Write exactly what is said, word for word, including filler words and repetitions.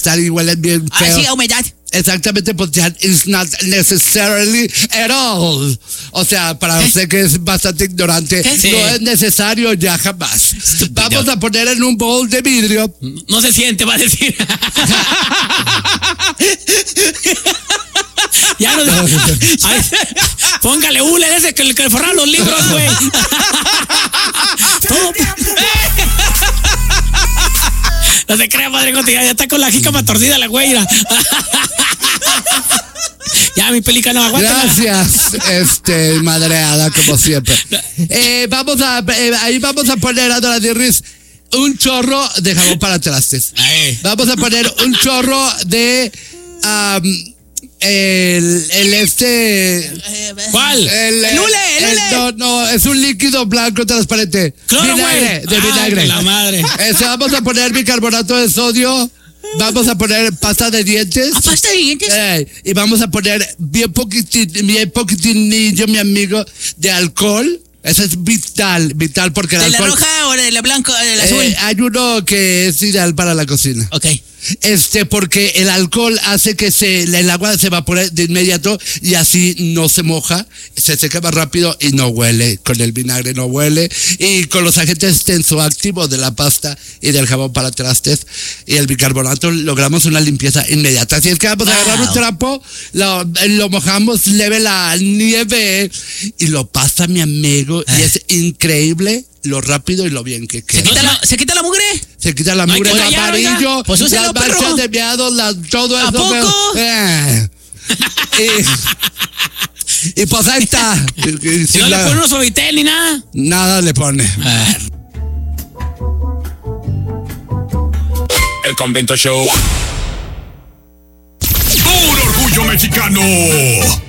están y huelen bien feo. Ah, sí, humedad. Exactamente, pues ya it's not necessarily at all. O sea, para ¿Qué? usted que es bastante ignorante, ¿Qué? no es necesario ya jamás. Vamos a poner en un bowl de vidrio. No se siente, va a decir. Ya no. Ay, póngale hule ese que, que le forran los libros, güey. Todo. No se crea, padre Conte, ya, ya está con la jícama torcida la güey. Ya, mi pelícano, aguanta. Gracias, este, madreada, como siempre. Eh, vamos a, eh, ahí vamos a poner a Dora Dirris un chorro de jabón para trastes. Ay. Vamos a poner un chorro de um, el, el este. ¿Cuál? El, El hule, el hule. No, no, es un líquido blanco transparente. Cloro, vinagre, güey. de Ay, vinagre. de la madre. Este, vamos a poner bicarbonato de sodio. Vamos a poner pasta de dientes. ¿A pasta de dientes? Eh, y vamos a poner bien poquitín, bien poquitinillo, mi amigo, de alcohol. Eso es vital, vital porque el ¿De la alcohol. roja o de la blanca o de la azul? Eh, hay uno que es ideal para la cocina. Ok. Este, porque el alcohol hace que se, el agua se evapore de inmediato y así no se moja, se seca más rápido y no huele. Con el vinagre no huele. Y con los agentes tensoactivos de la pasta y del jabón para trastes y el bicarbonato logramos una limpieza inmediata. Así es que vamos a agarrar un trapo, lo, lo mojamos leve la nieve y lo pasa mi amigo y es increíble lo rápido y lo bien que ¿Se queda. quita, la, ¿Se quita la mugre? Se quita la No hay mugre, que el callar, amarillo, oiga. Pues úselo, las manchas perro. de miados, las, todo eso. ¿A poco? Eh. Y, y pues ahí está. Y- y Si sin no le la- pone unos Suavitel ni nada. nada le pone. El Convento Show. Un orgullo mexicano.